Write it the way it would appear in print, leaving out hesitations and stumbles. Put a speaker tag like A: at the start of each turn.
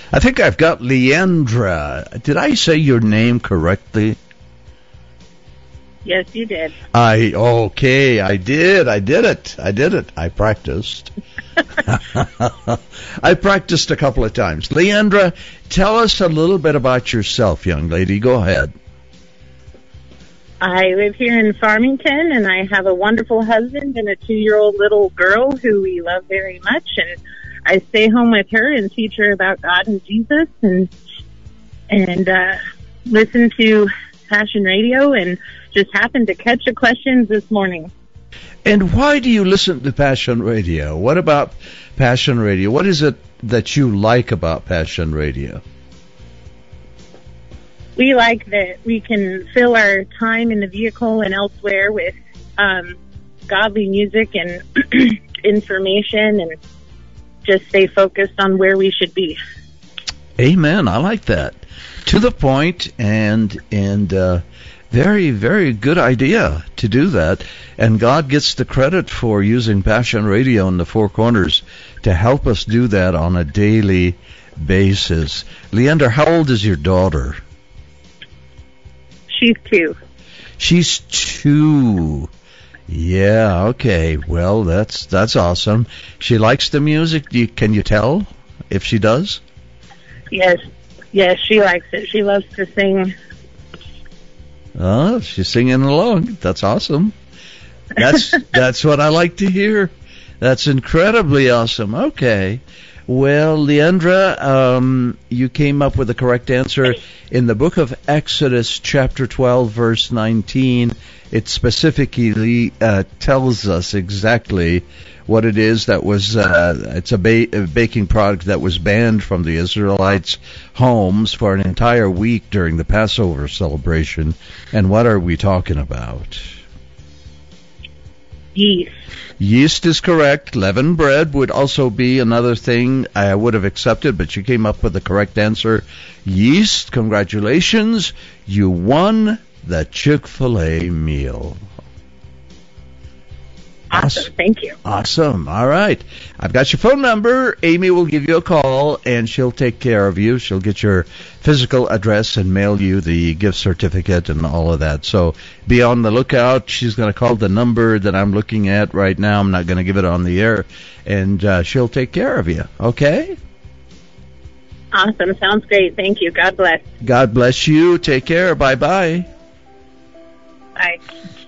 A: I think I've got Leandra. Did I say your name correctly?
B: Yes, you did.
A: Okay, I did it. I practiced. I practiced a couple of times. Leandra, tell us a little bit about yourself, young lady. Go ahead.
B: I live here in Farmington, and I have a wonderful husband and a 2-year-old little girl who we love very much. And I stay home with her and teach her about God and Jesus, and listen to Passion Radio, and just happened to catch a question this morning.
A: And why do you listen to Passion Radio? What about Passion Radio? What is it that you like about Passion Radio?
B: We like that we can fill our time in the vehicle and elsewhere with godly music and information, and just stay focused on where we should be.
A: Amen. I like that. To the point, and very, very good idea to do that. And God gets the credit for using Passion Radio in the Four Corners to help us do that on a daily basis. Leander, how old is your daughter?
B: She's 2.
A: She's 2. Yeah, okay. Well, that's awesome. She likes the music. Can you tell if she does?
B: Yes, she likes it. She loves to sing.
A: Oh, she's singing along. That's awesome. That's what I like to hear. That's incredibly awesome. Okay. Well, Leandra, you came up with the correct answer. In the book of Exodus, chapter 12, verse 19, it specifically tells us exactly what it is that was, it's a baking product that was banned from the Israelites' homes for an entire week during the Passover celebration. And what are we talking about?
B: Yeast.
A: Yeast is correct. Leavened bread would also be another thing I would have accepted, but you came up with the correct answer. Yeast, congratulations. You won the Chick-fil-A meal.
B: Awesome. Thank you.
A: Awesome. All right. I've got your phone number. Amy will give you a call, and she'll take care of you. She'll get your physical address and mail you the gift certificate and all of that. So be on the lookout. She's going to call the number that I'm looking at right now. I'm not going to give it on the air, and she'll take care of you. Okay?
B: Awesome. Sounds great. Thank you. God bless.
A: God bless you. Take care. Bye-bye.
B: Bye.